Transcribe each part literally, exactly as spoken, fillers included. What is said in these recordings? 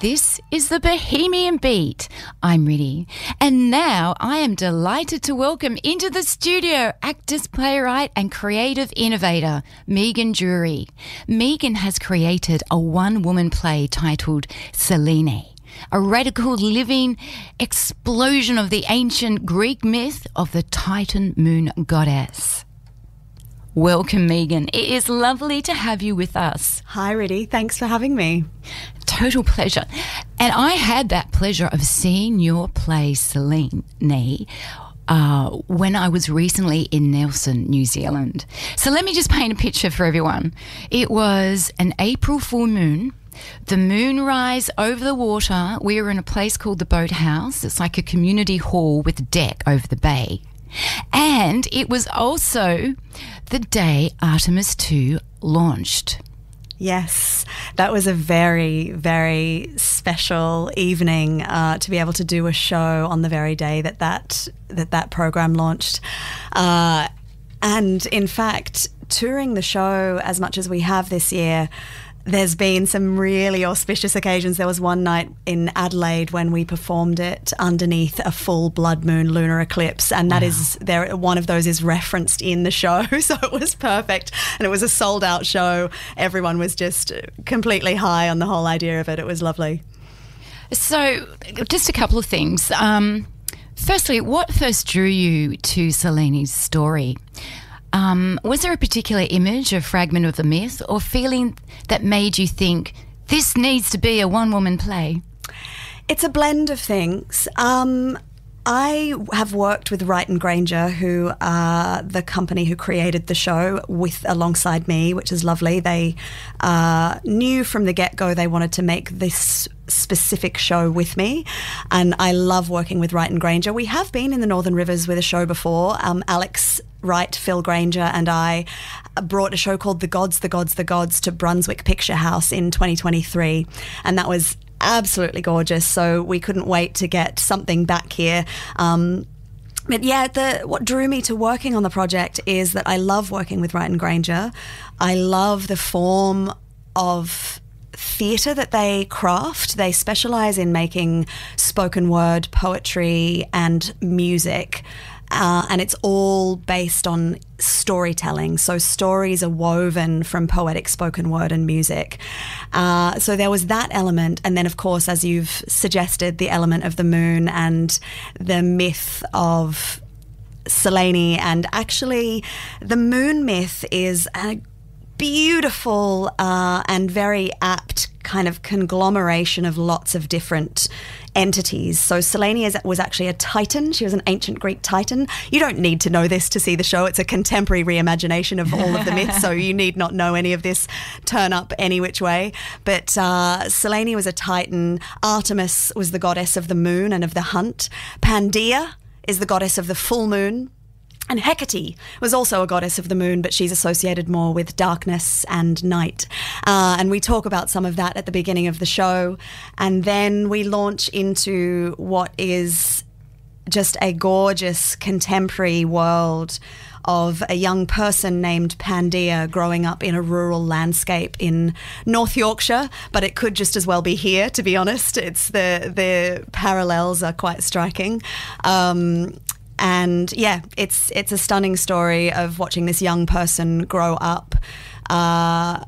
This is the Bohemian Beat. I'm Riddy, and now I am delighted to welcome into the studio actress, playwright and creative innovator Megan Drury. Megan has created a one-woman play titled Selene, a radical living explosion of the ancient Greek myth of the Titan moon goddess. Welcome, Megan. It is lovely to have you with us. Hi, Riddy. Thanks for having me. Total pleasure. And I had that pleasure of seeing your play, Selene, uh, when I was recently in Nelson, New Zealand. So let me just paint a picture for everyone. It was an April full moon. The moonrise over the water. We were in a place called the Boathouse. It's like a community hall with a deck over the bay. And it was also the day Artemis two launched. Yes, that was a very, very special evening uh, to be able to do a show on the very day that that, that, that program launched. Uh, and in fact, touring the show as much as we have this year, there's been some really auspicious occasions. There was one night in Adelaide when we performed it underneath a full blood moon lunar eclipse, and that wow. is there. One of those is referenced in the show, so it was perfect. And it was a sold out show. Everyone was just completely high on the whole idea of it. It was lovely. So, just a couple of things. Um, firstly, what first drew you to Selene's story? Um, was there a particular image, a fragment of the myth, or feeling that made you think this needs to be a one-woman play? It's a blend of things. Um, I have worked with Wright and Granger, who are the company who created the show with alongside me, which is lovely. They uh, knew from the get-go they wanted to make this specific show with me, and I love working with Wright and Granger. We have been in the Northern Rivers with a show before. Um, Alex Wright, Phil Granger and I brought a show called The Gods, The Gods, The Gods to Brunswick Picture House in twenty twenty-three, and that was absolutely gorgeous, so we couldn't wait to get something back here. Um, But yeah, the, what drew me to working on the project is that I love working with Wright and Granger. I love the form of theatre that they craft. They specialise in making spoken word, poetry and music. Uh, and it's all based on storytelling. So stories are woven from poetic spoken word and music. Uh, so there was that element. And then, of course, as you've suggested, the element of the moon and the myth of Selene. And actually, the moon myth is a beautiful uh, and very apt kind of conglomeration of lots of different entities. So Selene is, was actually a Titan. She was an ancient Greek Titan. You don't need to know this to see the show. It's a contemporary reimagination of all of the myths, so you need not know any of this. Turn up any which way. But uh, Selene was a Titan. Artemis was the goddess of the moon and of the hunt. Pandia is the goddess of the full moon. And Hecate was also a goddess of the moon, but she's associated more with darkness and night. Uh, and we talk about some of that at the beginning of the show. And then we launch into what is just a gorgeous contemporary world of a young person named Pandia growing up in a rural landscape in North Yorkshire, but it could just as well be here, to be honest. It's the, the parallels are quite striking. Um, And yeah, it's it's a stunning story of watching this young person grow up, uh,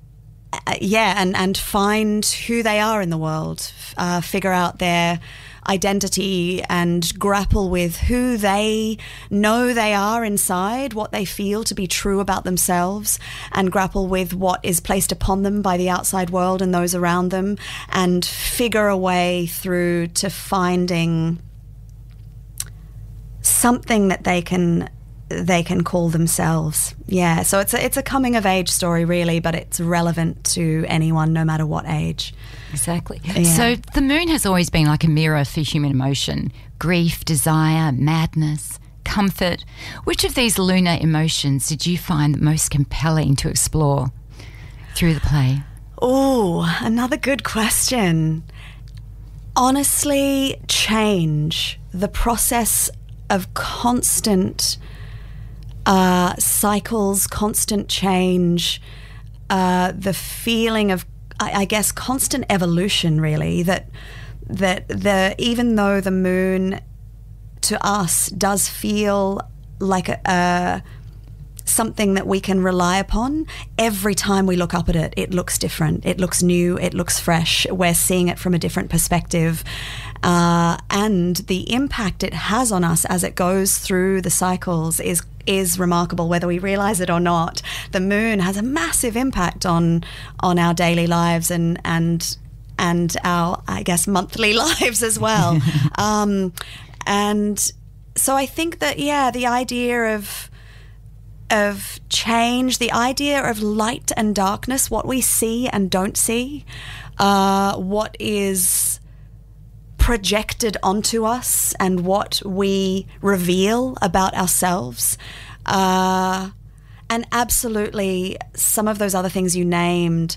yeah, and, and find who they are in the world, uh, figure out their identity and grapple with who they know they are inside, what they feel to be true about themselves, and grapple with what is placed upon them by the outside world and those around them, and figure a way through to finding something that they can they can call themselves. Yeah, so it's a, it's a coming of age story really, but it's relevant to anyone no matter what age. Exactly. Yeah. So the moon has always been like a mirror for human emotion, grief, desire, madness, comfort. Which of these lunar emotions did you find most compelling to explore through the play? Oh, another good question. Honestly, change. The process of constant uh, cycles, constant change, uh, the feeling of I, I guess, constant evolution, really, that that the even though the moon to us does feel like a, a something that we can rely upon, every time we look up at it, it looks different. It looks new. It looks fresh. We're seeing it from a different perspective. Uh, and the impact it has on us as it goes through the cycles is is remarkable, whether we realize it or not. The moon has a massive impact on on our daily lives and and and our, I guess, monthly lives as well. um, and so I think that, yeah, the idea of of change, the idea of light and darkness, what we see and don't see, uh, what is projected onto us and what we reveal about ourselves. Uh, and absolutely some of those other things you named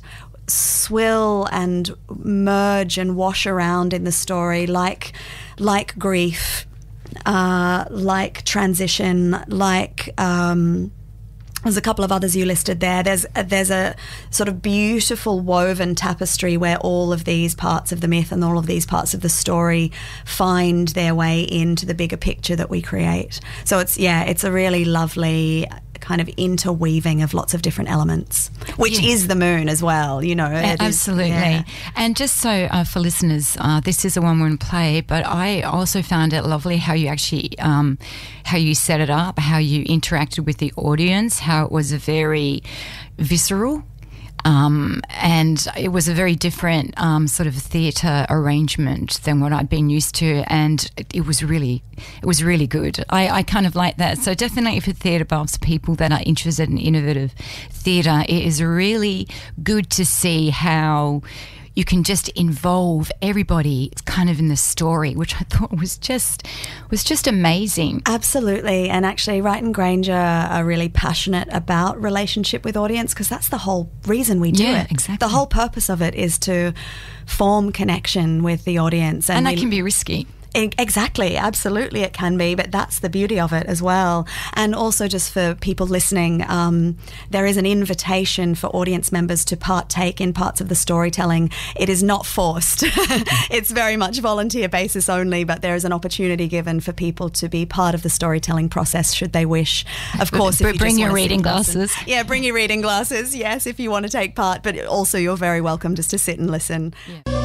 swill and merge and wash around in the story, like like grief, uh, like transition, like... Um, There's a couple of others you listed there. There's a, there's a sort of beautiful woven tapestry where all of these parts of the myth and all of these parts of the story find their way into the bigger picture that we create. So it's, yeah, it's a really lovely kind of interweaving of lots of different elements, which yeah. is the moon as well, you know. It Absolutely. Is, yeah. And just so uh, for listeners, uh, this is a one-woman play, but I also found it lovely how you actually, um, how you set it up, how you interacted with the audience, how it was a very visceral, Um, and it was a very different um, sort of theatre arrangement than what I'd been used to, and it, it was really, it was really good. I, I kind of like that. So definitely for theatre buffs, people that are interested in innovative theatre, it is really good to see how you can just involve everybody kind of in the story, which I thought was just was just amazing. Absolutely. And actually Wright and Granger are really passionate about relationship with audience, because that's the whole reason we do yeah, it. Exactly. The whole purpose of it is to form connection with the audience. And, and that we, can be risky. Exactly, absolutely it can be, but that's the beauty of it as well. And also, just for people listening, um, there is an invitation for audience members to partake in parts of the storytelling. It is not forced. It's very much volunteer basis only, but there is an opportunity given for people to be part of the storytelling process should they wish. Of course, but, if you bring just your want to reading glasses. glasses. Yeah, bring your reading glasses, yes, if you want to take part, but also you're very welcome just to sit and listen. Yeah.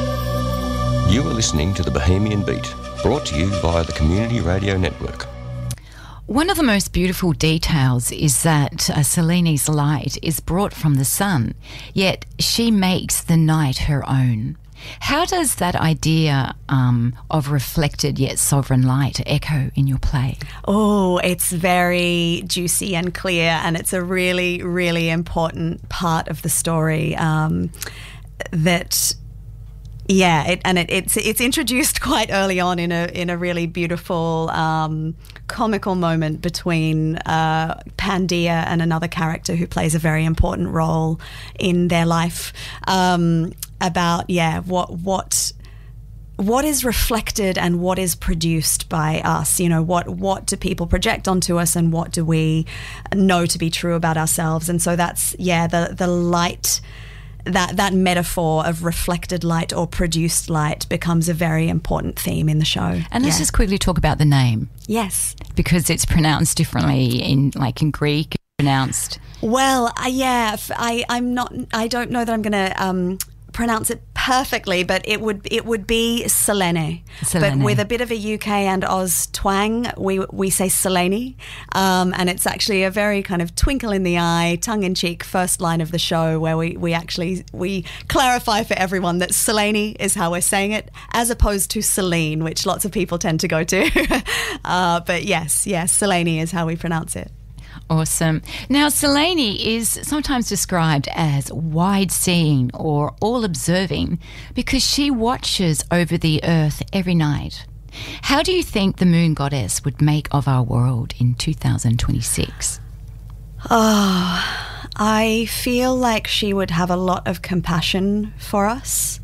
You are listening to The Bohemian Beat, brought to you via the Community Radio Network. One of the most beautiful details is that uh, Selene's light is brought from the sun, yet she makes the night her own. How does that idea um, of reflected yet sovereign light echo in your play? Oh, it's very juicy and clear, and it's a really, really important part of the story um, that... Yeah, it, and it, it's it's introduced quite early on in a in a really beautiful um, comical moment between uh, Pandia and another character who plays a very important role in their life. Um, about yeah, what what what is reflected and what is produced by us. You know, what what do people project onto us, and what do we know to be true about ourselves? And so that's yeah, the the light. That that metaphor of reflected light or produced light becomes a very important theme in the show. And let's yeah. just quickly talk about the name. Yes. Because it's pronounced differently in, like in Greek, it's pronounced. Well, uh, yeah, I, I'm not, I don't know that I'm going to um, pronounce it perfectly, but it would it would be Selene. Selene. But with a bit of a U K and Oz twang, we we say Selene, um, and it's actually a very kind of twinkle in the eye, tongue-in-cheek first line of the show where we, we actually we clarify for everyone that Selene is how we're saying it, as opposed to Celine, which lots of people tend to go to. uh, but yes, yes, Selene is how we pronounce it. Awesome. Now, Selene is sometimes described as wide-seeing or all-observing because she watches over the earth every night. How do you think the moon goddess would make of our world in two thousand twenty-six? Oh, I feel like she would have a lot of compassion for us,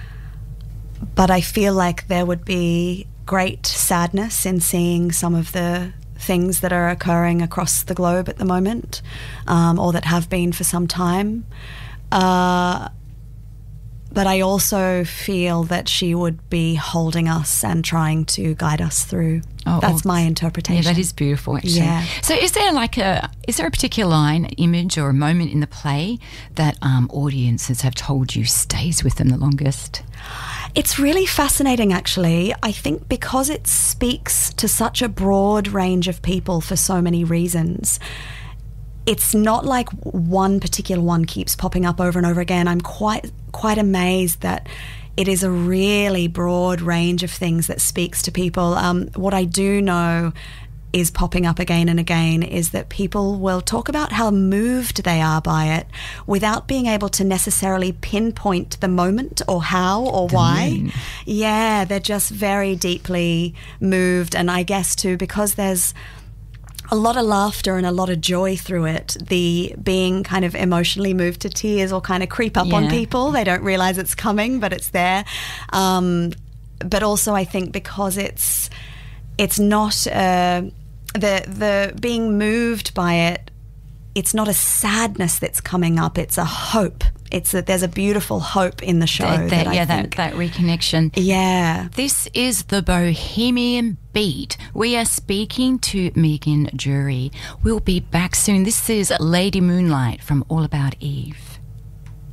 but I feel like there would be great sadness in seeing some of the things that are occurring across the globe at the moment, um, or that have been for some time. Uh, but I also feel that she would be holding us and trying to guide us through. Oh, That's my interpretation. Yeah, that is beautiful, actually. Yeah. So is there like a, is there a particular line, image or a moment in the play that um, audiences have told you stays with them the longest? It's really fascinating, actually. I think because it speaks to such a broad range of people for so many reasons, it's not like one particular one keeps popping up over and over again. I'm quite quite amazed that it is a really broad range of things that speaks to people. Um, what I do know is popping up again and again is that people will talk about how moved they are by it without being able to necessarily pinpoint the moment or how or the why. moon. Yeah, they're just very deeply moved. And I guess too, because there's a lot of laughter and a lot of joy through it, the being kind of emotionally moved to tears will kind of creep up yeah. on people. They don't realise it's coming, but it's there. Um, but also I think because it's it's not uh, the the being moved by it, it's not a sadness that's coming up, it's a hope. It's that there's a beautiful hope in the show. That, that, that I yeah, think, that, that reconnection. Yeah. This is the Bohemian Beat. We are speaking to Megan Jury. We'll be back soon. This is Lady Moonlight from All About Eve.